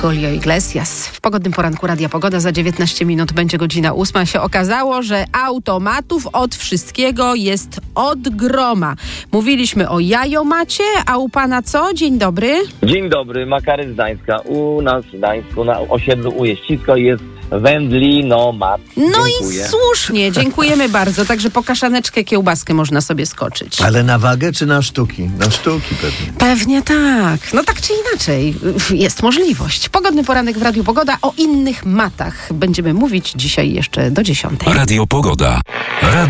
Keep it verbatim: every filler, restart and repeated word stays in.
Julio Iglesias. W pogodnym poranku Radia Pogoda za dziewiętnaście minut będzie godzina ósma. Się okazało, że automatów od wszystkiego jest od groma. Mówiliśmy o jajomacie, a u pana co? Dzień dobry. Dzień dobry, Makary z Gdańska. U nas w Gdańsku na osiedlu Ujeścisko jest wędlinomat. No Dziękuję. i słusznie, dziękujemy bardzo. Także po kaszaneczkę, kiełbaskę można sobie skoczyć. Ale na wagę czy na sztuki? Na sztuki pewnie. Pewnie tak. No tak czy inaczej, jest możliwość. Pogodny poranek w Radiu Pogoda. O innych matach będziemy mówić dzisiaj jeszcze do dziesiątej. Radio Pogoda. Radio